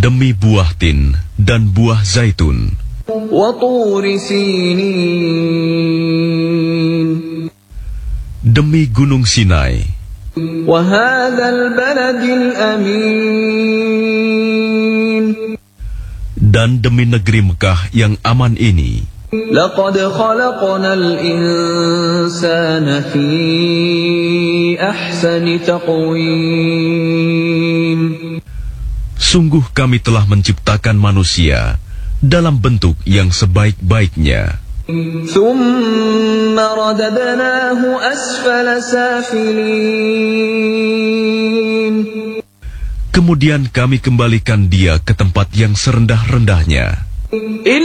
Demi buah tin dan buah zaitun, وطور سينين demi gunung Sinai, وهذا البلد الأمين dan demi negeri Mekah yang aman ini. لقد خلقنا الإنسان في أحسن تقويم Sungguh kami telah menciptakan manusia dalam bentuk yang sebaik-baiknya. ثم رددناه أسفل سافلين Kemudian kami kembalikan dia ke tempat yang serendah-rendahnya.